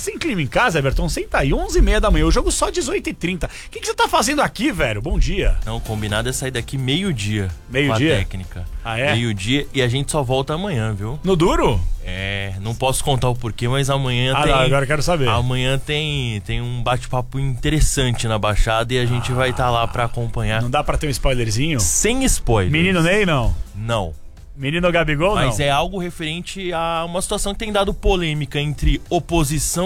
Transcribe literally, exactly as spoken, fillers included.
sem clima em casa, Everton? Senta aí, onze e meia da manhã, o jogo só dezoito e trinta. O que, que você tá fazendo aqui, velho? Bom dia. Não, o combinado é sair daqui meio-dia. Meio-dia? Com a técnica. Ah, é? Meio-dia e a gente só volta amanhã, viu? No duro? É, não posso contar o porquê, mas amanhã ah, tem... Não, agora eu quero saber. Amanhã tem, tem um bate-papo interessante na Baixada e a gente ah, vai estar tá lá pra acompanhar. Não dá pra ter um spoilerzinho? Sem spoiler. Menino Ney, não? Não. Menino Gabigol, Mas não? é algo referente a uma situação que tem dado polêmica entre oposição